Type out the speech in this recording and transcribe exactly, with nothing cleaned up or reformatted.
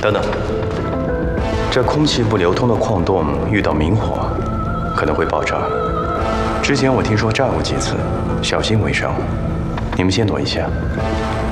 等等，这空气不流通的矿洞遇到明火，可能会爆炸。之前我听说炸过几次，小心为上。你们先躲一下。